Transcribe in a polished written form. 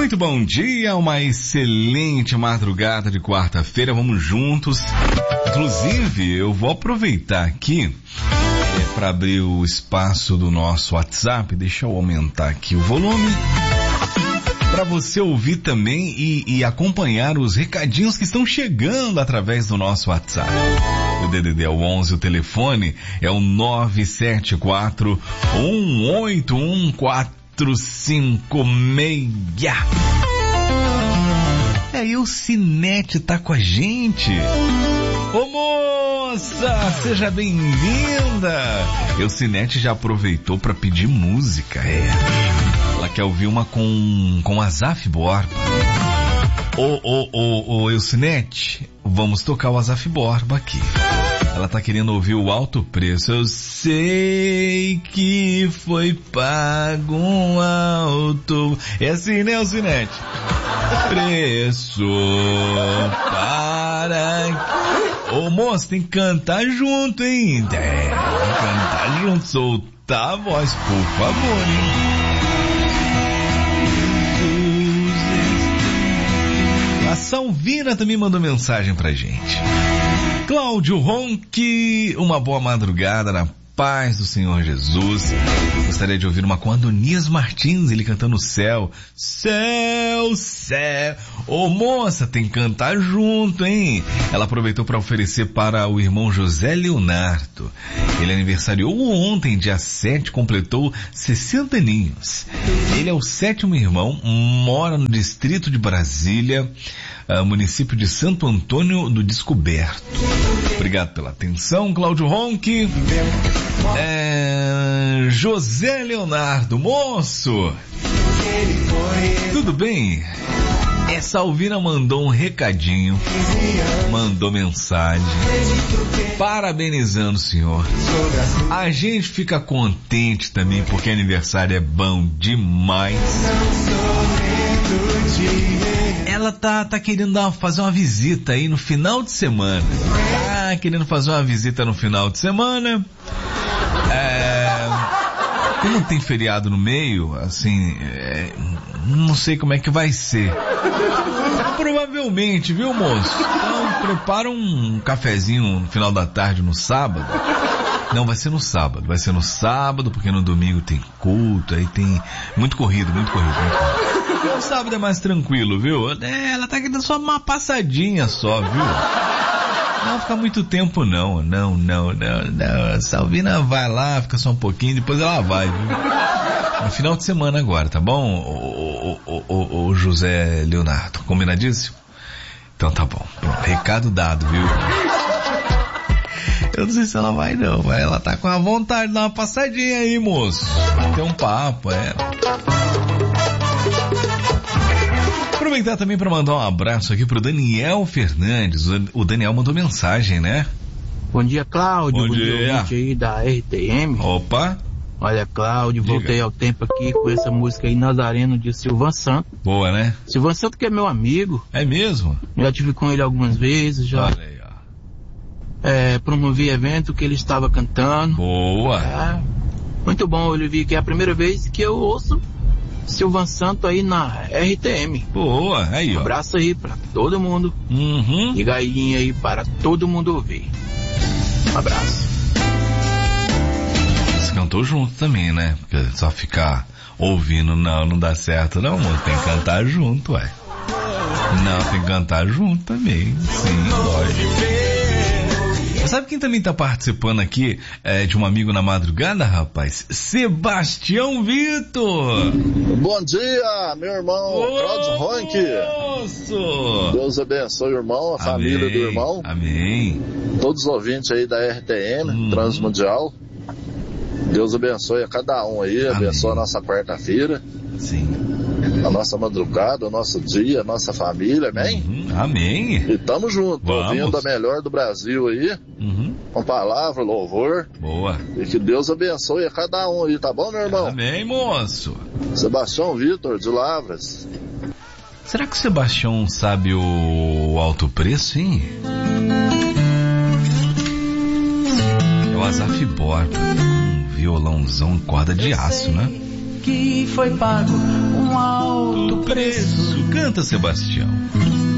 Muito bom dia, uma excelente madrugada de quarta-feira, vamos juntos. Inclusive, eu vou aproveitar aqui para abrir o espaço do nosso WhatsApp, deixa eu aumentar aqui o volume, para você ouvir também e acompanhar os recadinhos que estão chegando através do nosso WhatsApp. O DDD é o 11, o telefone é o 974-181-456. E o Cinete tá com a gente. Ô moça, seja bem-vinda. O Cinete já aproveitou para pedir música, Ela quer ouvir uma com Azaf Borba. Ô Eucinete, vamos tocar o Azaf Borba aqui. Ela tá querendo ouvir o Alto Preço. Eu sei que foi pago um alto... É assim, né, Eucinete? Preço para... Ô moço, tem que cantar junto, hein? Tem que cantar junto, soltar a voz, por favor, hein? A Salvina também mandou mensagem pra gente. Cláudio Ronque, uma boa madrugada na paz do Senhor Jesus. Gostaria de ouvir uma com Adonias Martins, ele cantando Céu. Céu, céu. Ô moça, tem que cantar junto, hein? Ela aproveitou para oferecer para o irmão José Leonardo. Ele aniversariou ontem, dia 7, completou 60 aninhos. Ele é o 7º irmão, mora no distrito de Brasília, município de Santo Antônio do Descoberto. Obrigado pela atenção, Cláudio Ronque. José Leonardo, moço, tudo bem? Essa Alvina mandou um recadinho, mandou mensagem, parabenizando o senhor. A gente fica contente também, porque aniversário é bom demais. Ela tá querendo fazer uma visita aí no final de semana. Querendo fazer uma visita no final de semana. Como tem feriado no meio, assim, não sei como é que vai ser. Provavelmente, viu, moço? Então, prepara um cafezinho no final da tarde no sábado. Não, vai ser no sábado. Vai ser no sábado, porque no domingo tem culto, aí tem muito corrido. No sábado é mais tranquilo, viu? Ela tá querendo só uma passadinha só, viu? Não vai ficar muito tempo, não. A Salvina vai lá, fica só um pouquinho, depois ela vai, viu? No final de semana agora, tá bom? O José Leonardo, combinadíssimo? Então tá bom. Pronto, recado dado, viu? Eu não sei se ela vai não, mas ela tá com a vontade de dar uma passadinha aí, moço. Tem um papo, Aproveitar também para mandar um abraço aqui pro Daniel Fernandes. O Daniel mandou mensagem, né? Bom dia, Cláudio. Bom dia. Ouvinte aí da RTM. Opa. Olha, Cláudio, voltei ao tempo aqui com essa música aí, Nazareno, de Silvan Santos. Boa, né? Silvan Santos que é meu amigo. É mesmo? Já tive com ele algumas vezes, já. Olha aí, ó. Promovi evento que ele estava cantando. Boa. Muito bom, eu vi que é a primeira vez que eu ouço Silvan Santos aí na RTM. Boa, aí ó. Um abraço aí pra todo mundo. E galinha aí para todo mundo ouvir. Um abraço. Você cantou junto também, né? Porque só ficar ouvindo não dá certo não, amor. Tem que cantar junto, ué. Não, tem que cantar junto também. Sim, lógico. Sabe quem também tá participando aqui de um amigo na madrugada, rapaz? Sebastião Vitor! Bom dia, meu irmão Cláudio Ronque. Deus abençoe o irmão, a família do irmão. Amém. Todos os ouvintes aí da RTM, Transmundial. Deus abençoe a cada um aí, abençoe a nossa quarta-feira. Sim. A nossa madrugada, o nosso dia, a nossa família, amém? Amém. E tamo junto, ouvindo a melhor do Brasil aí, com palavra, louvor. Boa. E que Deus abençoe a cada um aí, tá bom, meu irmão? Amém, moço. Sebastião Vitor, de Lavras. Será que o Sebastião sabe o Alto Preço, hein? É o Azaf Borba, com violãozão em corda de aço, né? Que foi pago um alto preço. Canta, Sebastião.